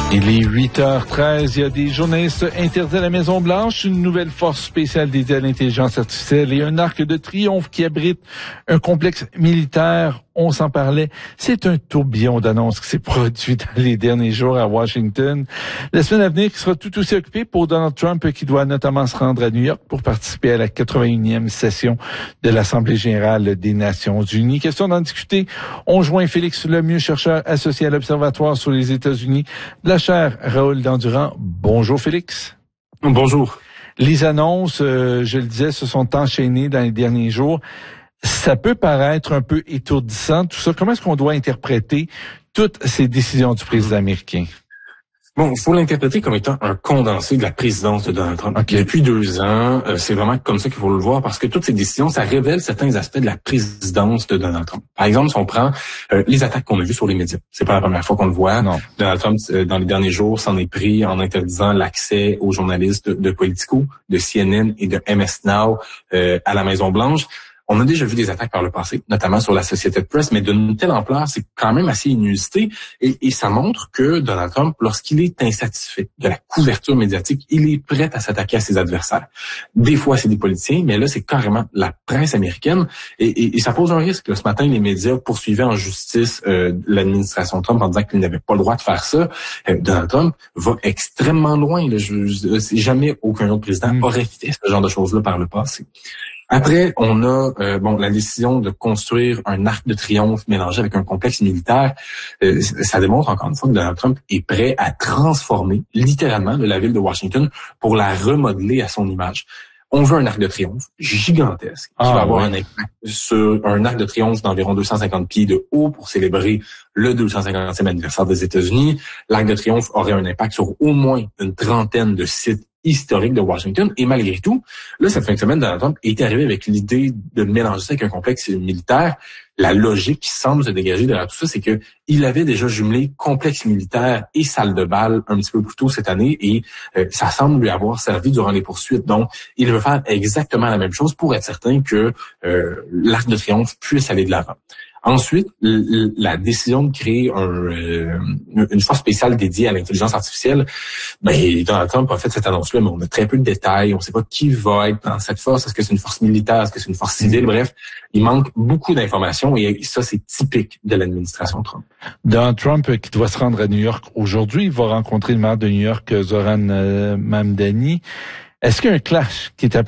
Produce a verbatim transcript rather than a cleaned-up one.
Il est huit heures treize, il y a des journalistes interdits à la Maison-Blanche, une nouvelle force spéciale dédiée à l'intelligence artificielle et un arc de triomphe qui abrite un complexe militaire. On s'en parlait. C'est un tourbillon d'annonces qui s'est produit dans les derniers jours à Washington. La semaine à venir qui sera tout aussi occupée pour Donald Trump qui doit notamment se rendre à New York pour participer à la quatre-vingt-unième session de l'Assemblée générale des Nations unies. Question d'en discuter. On joint Félix Lemieux, chercheur associé à l'Observatoire sur les États-Unis. De la chaire Raoul Dandurand. Bonjour Félix. Bonjour. Les annonces, euh, je le disais, se sont enchaînées dans les derniers jours. Ça peut paraître un peu étourdissant, tout ça. Comment est-ce qu'on doit interpréter toutes ces décisions du président américain? Bon, il faut l'interpréter comme étant un condensé de la présidence de Donald Trump. Okay. Depuis deux ans, euh, c'est vraiment comme ça qu'il faut le voir, parce que toutes ces décisions, ça révèle certains aspects de la présidence de Donald Trump. Par exemple, si on prend euh, les attaques qu'on a vues sur les médias, c'est pas la première fois qu'on le voit. Non. Donald Trump, euh, dans les derniers jours, s'en est pris en interdisant l'accès aux journalistes de, de Politico, de C N N et de M S Now euh, à la Maison-Blanche. On a déjà vu des attaques par le passé, notamment sur la Associated Press, mais d'une telle ampleur, c'est quand même assez inusité. Et, et ça montre que Donald Trump, lorsqu'il est insatisfait de la couverture médiatique, il est prêt à s'attaquer à ses adversaires. Des fois, c'est des politiciens, mais là, c'est carrément la presse américaine. Et, et, et ça pose un risque. Là, ce matin, les médias poursuivaient en justice euh, l'administration Trump en disant qu'il n'avait pas le droit de faire ça. Euh, Donald Trump va extrêmement loin. Là. Je, je, jamais aucun autre président mmh. aurait fait ce genre de choses-là par le passé. Après, on a euh, bon la décision de construire un arc de triomphe mélangé avec un complexe militaire. Euh, ça démontre encore une fois que Donald Trump est prêt à transformer littéralement la ville de Washington pour la remodeler à son image. On veut un arc de triomphe gigantesque qui ah, va avoir ouais. un impact sur un arc de triomphe d'environ deux cent cinquante pieds de haut pour célébrer le deux cent cinquantième anniversaire des États-Unis. L'arc de triomphe aurait un impact sur au moins une trentaine de sites historique de Washington. Et malgré tout, là, cette fin de semaine, Donald Trump est arrivé avec l'idée de mélanger ça avec un complexe militaire. La logique qui semble se dégager derrière tout ça, c'est que il avait déjà jumelé complexe militaire et salle de bal un petit peu plus tôt cette année et euh, ça semble lui avoir servi durant les poursuites. Donc, il veut faire exactement la même chose pour être certain que euh, l'Arc de Triomphe puisse aller de l'avant. Ensuite, la décision de créer un, euh, une force spéciale dédiée à l'intelligence artificielle, ben Donald Trump a fait cette annonce-là, mais on a très peu de détails. On ne sait pas qui va être dans cette force. Est-ce que c'est une force militaire? Est-ce que c'est une force civile? Bref, il manque beaucoup d'informations et ça, c'est typique de l'administration Trump. Donald Trump qui doit se rendre à New York aujourd'hui, il va rencontrer le maire de New York, Zoran Mamdani. Est-ce qu'il y a un clash qui est à